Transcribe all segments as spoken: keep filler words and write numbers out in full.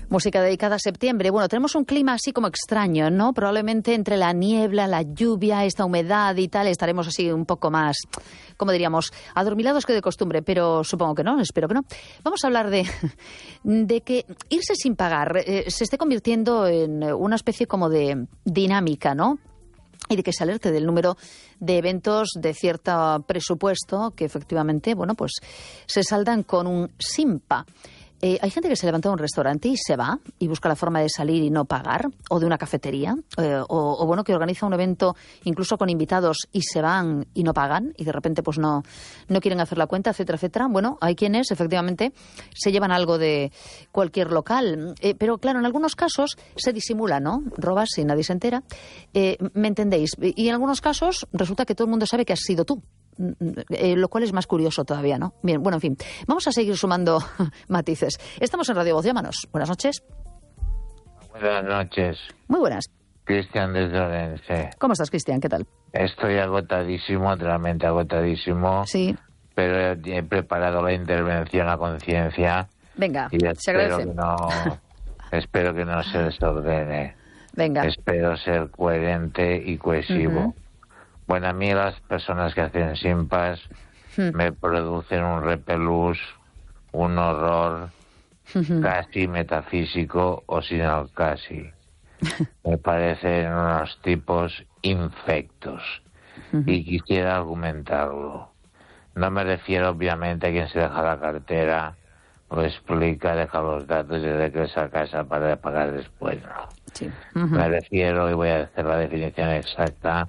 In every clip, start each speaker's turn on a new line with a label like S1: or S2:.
S1: Música dedicada a septiembre. Bueno, tenemos un clima así como extraño, ¿no? Probablemente entre la niebla, la lluvia, esta humedad y tal, estaremos así un poco más, como diríamos, adormilados que de costumbre, pero supongo que no, espero que no. Vamos a hablar de, de que irse sin pagar eh, se esté convirtiendo en una especie como de dinámica, ¿no? Y de que se alerte del número de eventos de cierto presupuesto que efectivamente, bueno, pues se saldan con un simpa. Eh, hay gente que se levanta de un restaurante y se va y busca la forma de salir y no pagar, o de una cafetería, eh, o, o bueno, que organiza un evento incluso con invitados y se van y no pagan y de repente pues no, no quieren hacer la cuenta, etcétera, etcétera. Bueno, hay quienes efectivamente se llevan algo de cualquier local, eh, pero claro, en algunos casos se disimula, ¿no? Robas y nadie se entera. Eh, ¿Me entendéis? Y en algunos casos resulta que todo el mundo sabe que has sido tú. Eh, lo cual es más curioso todavía, ¿no? Bien, bueno, en fin, vamos a seguir sumando matices. Estamos en Radio Voz, llámanos. Buenas noches.
S2: Buenas noches.
S1: Muy buenas.
S2: Cristian desde Orense.
S1: ¿Cómo estás, Cristian? ¿Qué tal?
S2: Estoy agotadísimo, realmente agotadísimo.
S1: Sí.
S2: Pero he preparado la intervención a conciencia.
S1: Venga,
S2: y
S1: se agradece.
S2: Que no, espero que no se desordene.
S1: Venga.
S2: Espero ser coherente y cohesivo. Uh-huh. Bueno, a mí las personas que hacen simpas uh-huh. me producen un repelús, un horror uh-huh. casi metafísico o sino casi. Me parecen unos tipos infectos uh-huh. y quisiera argumentarlo. No me refiero obviamente a quien se deja la cartera, lo explica, deja los datos y regresa a casa para pagar después, ¿no?
S1: Sí. Uh-huh.
S2: Me refiero, y voy a hacer la definición exacta,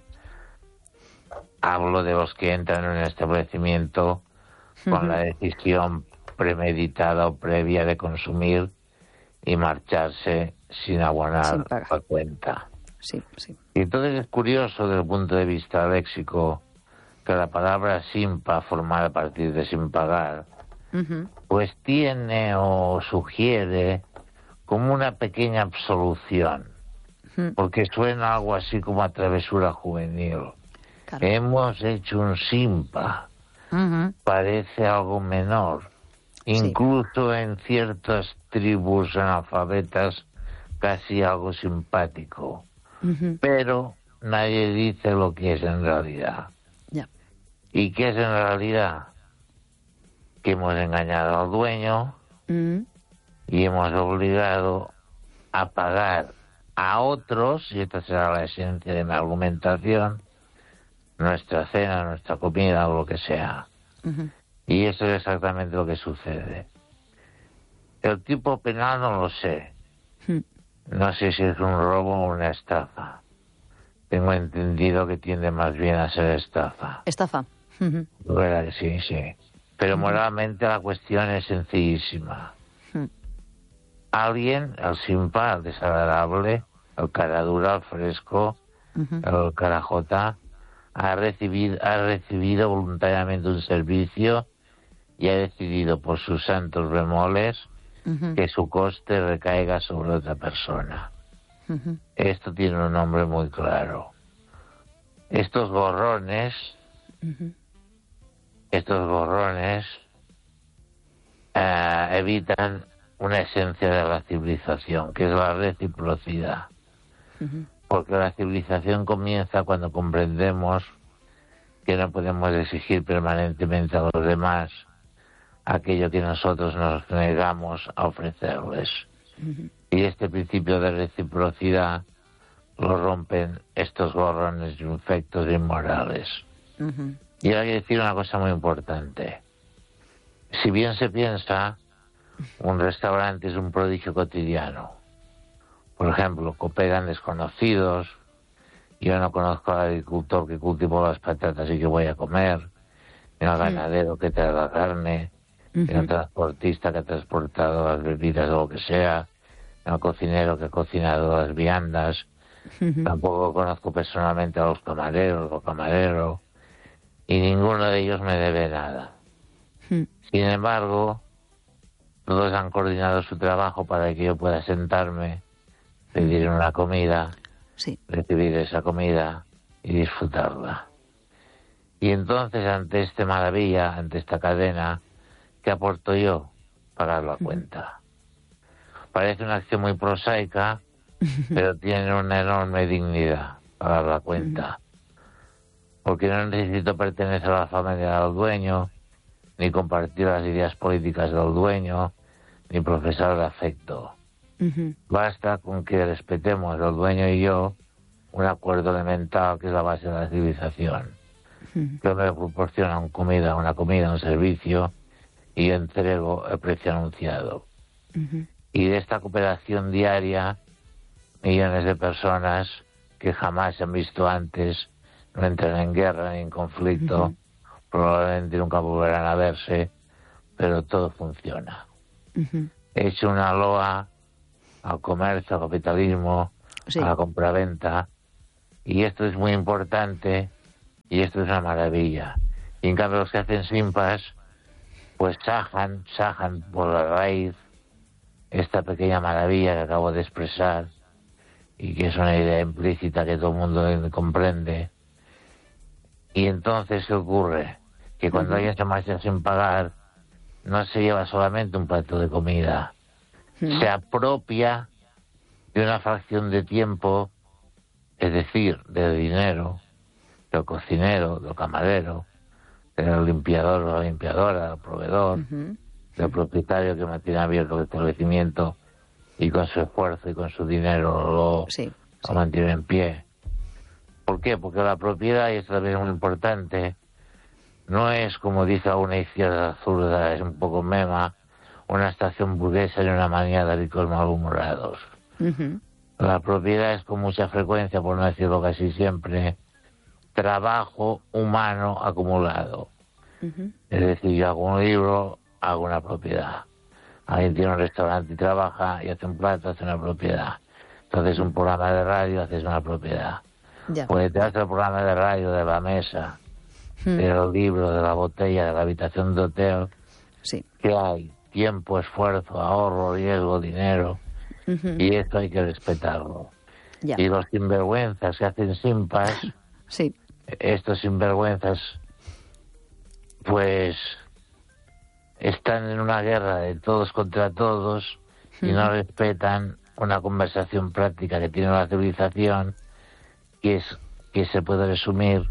S2: hablo de los que entran en un establecimiento uh-huh. con la decisión premeditada o previa de consumir y marcharse sin abonar la cuenta.
S1: Sí, sí.
S2: Y entonces es curioso desde el punto de vista léxico que la palabra simpa, formada a partir de sin pagar, uh-huh. pues tiene o sugiere como una pequeña absolución, uh-huh. porque suena algo así como a travesura juvenil. Claro. Hemos hecho un simpa, uh-huh. parece algo menor, incluso sí. en ciertas tribus analfabetas casi algo simpático, uh-huh. pero nadie dice lo que es en realidad.
S1: Yeah.
S2: ¿Y qué es en realidad? Que hemos engañado al dueño uh-huh. y hemos obligado a pagar a otros, y esta será la esencia de mi argumentación, nuestra cena, nuestra comida o lo que sea. Uh-huh. Y eso es exactamente lo que sucede. El tipo penal no lo sé. Uh-huh. No sé si es un robo o una estafa. Tengo entendido que tiende más bien a ser estafa.
S1: Estafa. Uh-huh.
S2: Bueno, sí, sí. Pero uh-huh. moralmente la cuestión es sencillísima. Uh-huh. Alguien, el simpa, el desagradable, el cara dura, el fresco, uh-huh. el carajota, ha recibido, ha recibido voluntariamente un servicio y ha decidido por sus santos bemoles uh-huh. que su coste recaiga sobre otra persona. Uh-huh. Esto tiene un nombre muy claro. Estos gorrones, uh-huh. estos gorrones uh, evitan una esencia de la civilización, que es la reciprocidad. Uh-huh. Porque la civilización comienza cuando comprendemos que no podemos exigir permanentemente a los demás aquello que nosotros nos negamos a ofrecerles. Uh-huh. Y este principio de reciprocidad lo rompen estos gorrones infectos inmorales. Uh-huh. Y hay que decir una cosa muy importante. Si bien se piensa, un restaurante es un prodigio cotidiano. Por ejemplo, cooperan desconocidos, yo no conozco al agricultor que cultivó las patatas y que voy a comer, ni al ganadero que trae la carne, uh-huh. ni al transportista que ha transportado las bebidas o lo que sea, ni al cocinero que ha cocinado las viandas, uh-huh. tampoco conozco personalmente a los camareros o camarero, y ninguno de ellos me debe nada. Uh-huh. Sin embargo, todos han coordinado su trabajo para que yo pueda sentarme, pedir una comida,
S1: sí.
S2: recibir esa comida y disfrutarla. Y entonces, ante esta maravilla, ante esta cadena, ¿qué aporto yo? Pagar la cuenta. Parece una acción muy prosaica, pero tiene una enorme dignidad para la cuenta. Porque no necesito pertenecer a la familia del dueño, ni compartir las ideas políticas del dueño, ni profesar el afecto.
S1: Uh-huh.
S2: Basta con que respetemos el dueño y yo un acuerdo elemental que es la base de la civilización. Uh-huh. Yo me proporciona una comida, una comida, un servicio, y yo entrego el precio anunciado. Uh-huh. Y de esta cooperación diaria, millones de personas que jamás se han visto antes, no entran en guerra ni en conflicto, uh-huh. probablemente nunca volverán a verse, pero todo funciona. Uh-huh. He hecho una loa al comercio, al capitalismo, sí. a la compraventa, y esto es muy importante, y esto es una maravilla. Y en cambio los que hacen simpas, pues sajan, sajan por la raíz esta pequeña maravilla que acabo de expresar, y que es una idea implícita que todo el mundo comprende. Y entonces, ¿qué ocurre? Que cuando uh-huh. alguien se marcha sin pagar, no se lleva solamente un plato de comida, uh-huh. se apropia de una fracción de tiempo, es decir, de dinero, del cocinero, del camarero, del limpiador o la limpiadora, del proveedor, uh-huh. del propietario que mantiene abierto el establecimiento y con su esfuerzo y con su dinero lo,
S1: sí,
S2: lo
S1: sí.
S2: mantiene en pie. ¿Por qué? Porque la propiedad, y esto también es muy importante, no es, como dice una izquierda zurda, es un poco mema, una estación burguesa y una manía de ricos malhumorados. Uh-huh. La propiedad es con mucha frecuencia, por no decirlo casi siempre, trabajo humano acumulado. Uh-huh. Es decir, yo hago un libro, hago una propiedad. Alguien tiene un restaurante y trabaja y hace un plato, hace una propiedad. Entonces un programa de radio, haces una propiedad.
S1: Ya.
S2: Pues te hace el programa de radio de la mesa, hmm. del libro, de la botella, de la habitación de hotel.
S1: Sí.
S2: ¿Qué hay? Tiempo, esfuerzo, ahorro, riesgo, dinero. Uh-huh. Y esto hay que respetarlo.
S1: Ya.
S2: Y los sinvergüenzas que hacen simpas,
S1: sí.
S2: estos sinvergüenzas, pues están en una guerra de todos contra todos uh-huh. y no respetan una conversación práctica que tiene la civilización, que es que se puede resumir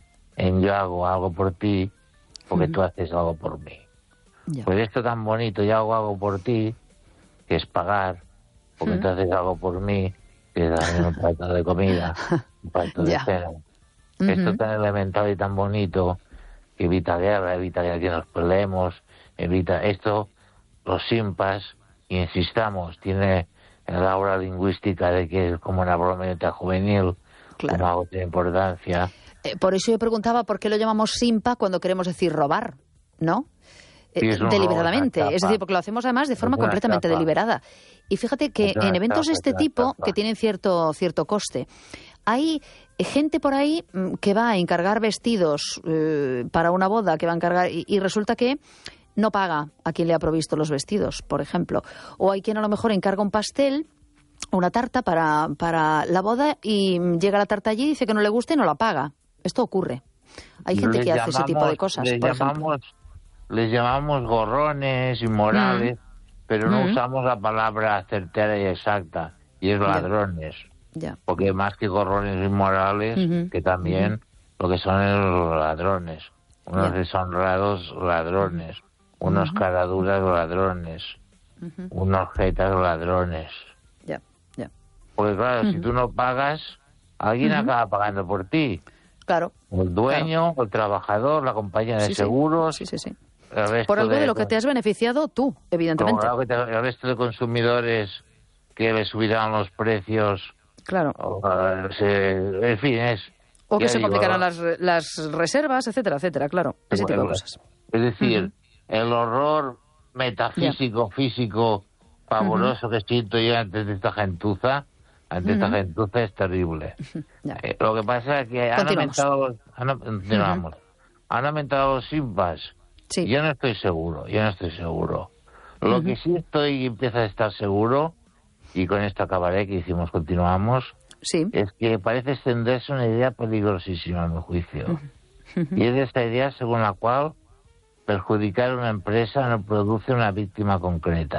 S2: en yo hago algo por ti porque uh-huh. tú haces algo por mí. Yeah. Pues esto tan bonito, yo hago algo por ti, que es pagar, porque uh-huh. tú haces algo por mí, que es darme un plato de comida, un plato yeah. de cena. Uh-huh. Esto tan elemental y tan bonito, que evita guerra, evita que nos peleemos, evita esto, los simpas, y insistamos, tiene la aura lingüística de que es como una broma juvenil, claro. como algo de importancia.
S1: Eh, por eso yo preguntaba por qué lo llamamos simpa cuando queremos decir robar, ¿no?
S2: Sí,
S1: eh, deliberadamente,
S2: robo,
S1: es decir, porque lo hacemos además de forma completamente
S2: estafa.
S1: deliberada. Y fíjate que en eventos de este tipo, que tienen cierto, cierto coste, hay gente por ahí que va a encargar vestidos eh, para una boda, que va a encargar, y, y resulta que no paga a quien le ha provisto los vestidos, por ejemplo. O hay quien a lo mejor encarga un pastel, una tarta para, para la boda, y llega la tarta allí y dice que no le gusta y no la paga. Esto ocurre. Hay gente
S2: les
S1: que
S2: llamamos,
S1: hace ese tipo de cosas,
S2: les
S1: por
S2: llamamos, les llamamos gorrones, inmorales, mm. pero no mm. usamos la palabra certera y exacta, y es ladrones.
S1: Ya.
S2: Porque más que gorrones inmorales, uh-huh. que también uh-huh. lo que son los ladrones. Unos yeah. deshonrados ladrones, uh-huh. unos uh-huh. caraduras ladrones, uh-huh. unos jetas ladrones.
S1: Ya, ya.
S2: Porque claro, uh-huh. si tú no pagas, alguien uh-huh. acaba pagando por ti.
S1: Claro.
S2: El dueño,
S1: claro.
S2: el trabajador, la compañía de
S1: sí,
S2: seguros.
S1: Sí, sí, sí.
S2: El resto
S1: por algo de,
S2: de
S1: lo que te has beneficiado tú, evidentemente.
S2: Como que te, el resto de consumidores que le subirán los precios.
S1: Claro.
S2: O, uh, se, en fin, es...
S1: O que se
S2: digo,
S1: complicarán las, las reservas, etcétera, etcétera, claro. Ese tipo de cosas.
S2: Es decir, uh-huh. el horror metafísico, yeah. físico, pavoroso uh-huh. que siento yo antes de esta gentuza, ante uh-huh. esta gentuza es terrible. Uh-huh. Yeah. Eh, lo que pasa es que han aumentado, han, uh-huh. han aumentado los simpas.
S1: Sí.
S2: Yo no estoy seguro, yo no estoy seguro. Lo uh-huh. que sí estoy y empieza a estar seguro, y con esto acabaré, que hicimos, continuamos,
S1: sí.
S2: es que parece extenderse una idea peligrosísima, a mi juicio. Uh-huh. Y es esta idea según la cual perjudicar a una empresa no produce una víctima concreta.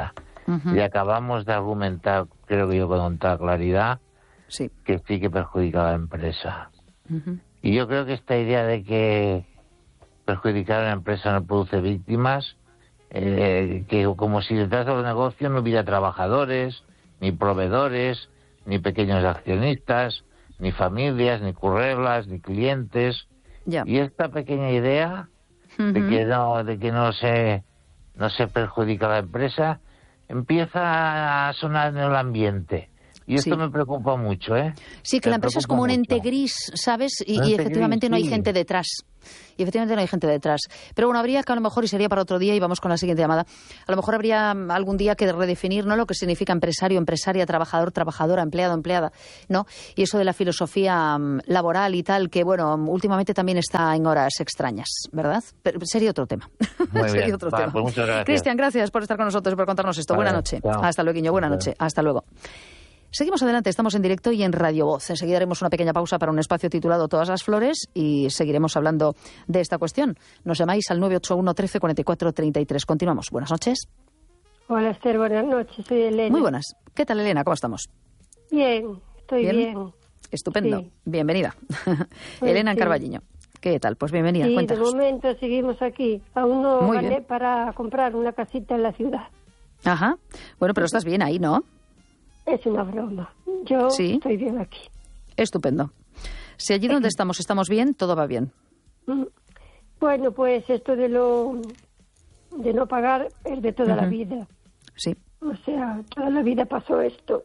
S2: Uh-huh. Y acabamos de argumentar, creo que yo con toda claridad,
S1: sí,
S2: que sí que perjudica a la empresa.
S1: Uh-huh.
S2: Y yo creo que esta idea de que perjudicar a la empresa no produce víctimas, eh, que como si detrás de los negocios no hubiera trabajadores, ni proveedores, ni pequeños accionistas, ni familias, ni currelas, ni clientes.
S1: Ya.
S2: Y esta pequeña idea uh-huh. de que no, de que no se, no se perjudica a la empresa, empieza a sonar en el ambiente. Y esto sí. me preocupa mucho, ¿eh?
S1: Sí, que
S2: me
S1: la empresa es como un ente gris, ¿sabes? Y, y efectivamente gris, no hay sí. gente detrás. Y efectivamente no hay gente detrás. Pero bueno, habría que a lo mejor, y sería para otro día, y vamos con la siguiente llamada, a lo mejor habría algún día que redefinir, ¿no?, lo que significa empresario, empresaria, trabajador, trabajadora, empleado, empleada, ¿no? Y eso de la filosofía um, laboral y tal, que bueno, últimamente también está en horas extrañas, ¿verdad? Pero sería otro tema.
S2: Muy
S1: sería
S2: bien.
S1: otro
S2: Vale,
S1: tema.
S2: Pues muchas gracias.
S1: Cristian, gracias por estar con nosotros y por contarnos esto.
S2: Vale,
S1: buena noche.
S2: chao.
S1: Hasta luego, buena noche. Hasta luego. Seguimos adelante, estamos en directo y en Radio Voz. Enseguida haremos una pequeña pausa para un espacio titulado Todas las Flores y seguiremos hablando de esta cuestión. Nos llamáis al nueve ocho uno, trece, cuarenta y cuatro, treinta y tres. Continuamos. Buenas noches.
S3: Hola, Esther, buenas noches. Soy Elena.
S1: Muy buenas. ¿Qué tal, Elena? ¿Cómo estamos?
S3: Bien, estoy bien. bien.
S1: Estupendo.
S3: Sí.
S1: Bienvenida.
S3: Pues
S1: Elena en
S3: sí.
S1: Carballiño. ¿Qué tal? Pues bienvenida.
S3: Sí,
S1: Cuéntanos.
S3: de momento seguimos aquí. Aún no
S1: Muy
S3: gané
S1: bien.
S3: para comprar una casita en la ciudad.
S1: Ajá. Bueno, pero estás bien ahí, ¿no?
S3: Es una broma. Yo
S1: ¿Sí?
S3: estoy bien aquí.
S1: Estupendo. Si allí donde estamos estamos bien, todo va bien.
S3: Bueno, pues esto de lo de no pagar es de toda uh-huh. la vida.
S1: Sí.
S3: O sea, toda la vida pasó esto.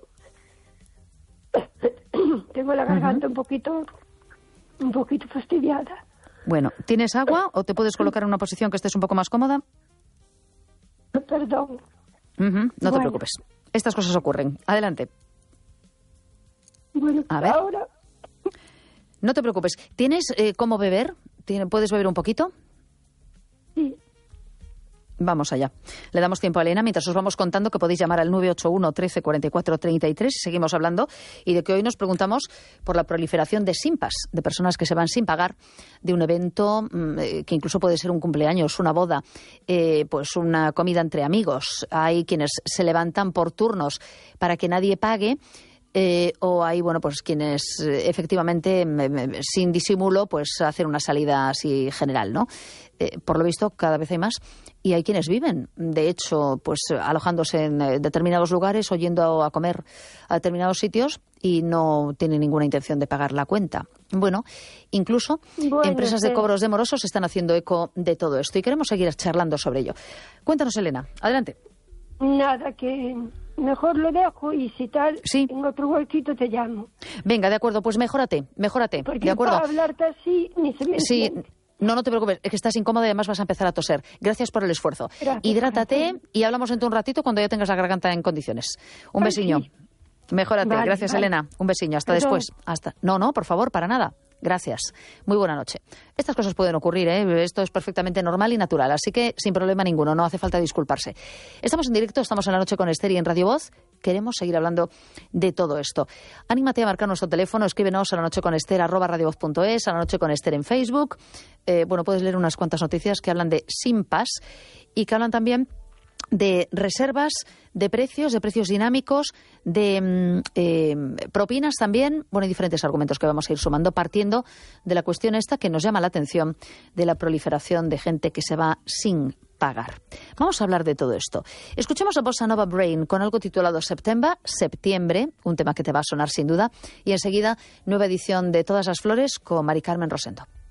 S3: Tengo la garganta uh-huh. un poquito un poquito fastidiada.
S1: Bueno, ¿tienes agua o te puedes colocar en una posición que estés un poco más cómoda?
S3: Perdón.
S1: Uh-huh. No
S3: bueno.
S1: te preocupes. Estas cosas ocurren. Adelante.
S3: Bueno,
S1: a ver.
S3: Ahora...
S1: No te preocupes. ¿Tienes eh, cómo beber? ¿Puedes beber un poquito?
S3: Sí.
S1: Vamos allá. Le damos tiempo a Elena mientras os vamos contando que podéis llamar al nueve ocho uno, trece, cuarenta y cuatro, treinta y tres y seguimos hablando y de que hoy nos preguntamos por la proliferación de simpas, de personas que se van sin pagar de un evento mmm, que incluso puede ser un cumpleaños, una boda, eh, pues una comida entre amigos. Hay quienes se levantan por turnos para que nadie pague. Eh, o hay, bueno, pues quienes eh, efectivamente, me, me, sin disimulo, pues hacen una salida así general, ¿no? Eh, por lo visto, cada vez hay más. Y hay quienes viven, de hecho, pues alojándose en eh, determinados lugares o yendo a comer a determinados sitios y no tienen ninguna intención de pagar la cuenta. Bueno, incluso
S3: bueno,
S1: empresas
S3: sí.
S1: de cobros de morosos están haciendo eco de todo esto y queremos seguir charlando sobre ello. Cuéntanos, Elena. Adelante.
S3: Nada, que... Mejor lo dejo y si tal,
S1: sí.
S3: en otro huequito te llamo.
S1: Venga, de acuerdo, pues mejórate, mejórate.
S3: Porque
S1: de acuerdo.
S3: para hablarte así ni se me
S1: Sí,
S3: entiende.
S1: no, no te preocupes, es que estás incómoda y además vas a empezar a toser. Gracias por el esfuerzo.
S3: Gracias,
S1: Hidrátate
S3: gracias.
S1: y hablamos en un ratito cuando ya tengas la garganta en condiciones. Un
S3: Ay,
S1: besiño.
S3: sí.
S1: Mejórate,
S3: Vale,
S1: gracias
S3: vale.
S1: Elena. Un besiño, hasta
S3: Perdón.
S1: después. Hasta. No, no, por favor, para nada. Gracias. Muy buena noche. Estas cosas pueden ocurrir, ¿eh? Esto es perfectamente normal y natural, así que sin problema ninguno, no hace falta disculparse. Estamos en directo, estamos en La Noche con Esther y en Radio Voz. Queremos seguir hablando de todo esto. Anímate a marcar nuestro teléfono, escríbenos a la noche con Esther, arroba radiovoz punto es, a la noche con Esther en Facebook. Eh, bueno, puedes leer unas cuantas noticias que hablan de simpas y que hablan también de reservas, de precios, de precios dinámicos, de eh, propinas también, bueno, hay diferentes argumentos que vamos a ir sumando partiendo de la cuestión esta que nos llama la atención de la proliferación de gente que se va sin pagar. Vamos a hablar de todo esto. Escuchemos a Bossa Nova Brain con algo titulado September, septiembre, un tema que te va a sonar sin duda, y enseguida nueva edición de Todas las Flores con Mari Carmen Rosendo.